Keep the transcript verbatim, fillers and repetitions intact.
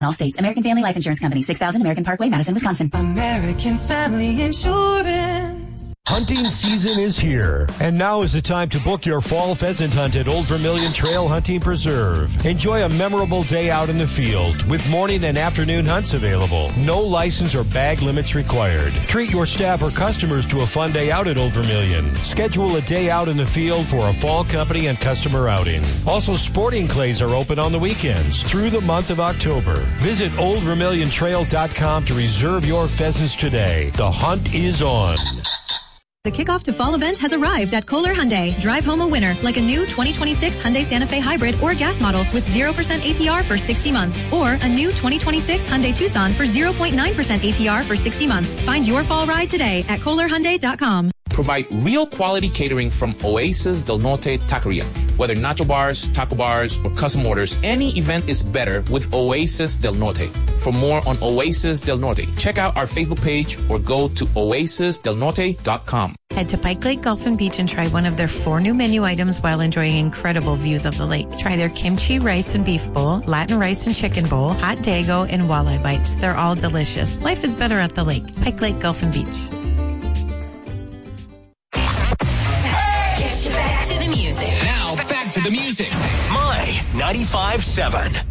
All states. American Family Life Insurance Company, six thousand American Parkway, Madison, Wisconsin. American Family Insurance. Hunting season is here, and now is the time to book your fall pheasant hunt at Old Vermilion Trail Hunting Preserve. Enjoy a memorable day out in the field with morning and afternoon hunts available. No license or bag limits required. Treat your staff or customers to a fun day out at Old Vermilion. Schedule a day out in the field for a fall company and customer outing. Also, sporting clays are open on the weekends through the month of October. Visit old vermilion trail dot com to reserve your pheasants today. The hunt is on. The kickoff to fall event has arrived at Kohler Hyundai. Drive home a winner like a new twenty twenty-six Hyundai Santa Fe Hybrid or gas model with zero percent A P R for sixty months. Or a new twenty twenty-six Hyundai Tucson for zero point nine percent A P R for sixty months. Find your fall ride today at kohler hyundai dot com. Provide real quality catering from Oasis Del Norte Taqueria. Whether nacho bars, taco bars, or custom orders, any event is better with Oasis Del Norte. For more on Oasis Del Norte, check out our Facebook page or go to oasis del norte dot com. Head to Pike Lake Golf and Beach and try one of their four new menu items while enjoying incredible views of the lake. Try their kimchi rice and beef bowl, Latin rice and chicken bowl, hot dago, and walleye bites. They're all delicious. Life is better at the lake. Pike Lake Golf and Beach. Back to the music. Now, back to the music. My ninety-five seven.